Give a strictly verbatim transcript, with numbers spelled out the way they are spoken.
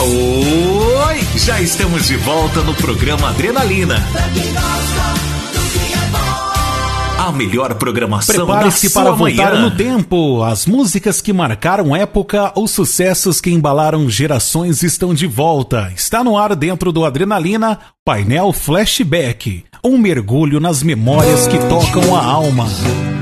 Oi! Já estamos de volta no programa Adrenalina. A melhor programação da Prepare-se sua para voltar manhã. no tempo. As músicas que marcaram época, os sucessos que embalaram gerações estão de volta. Está no ar dentro do Adrenalina, Painel Flashback. Um mergulho nas memórias que tocam a alma.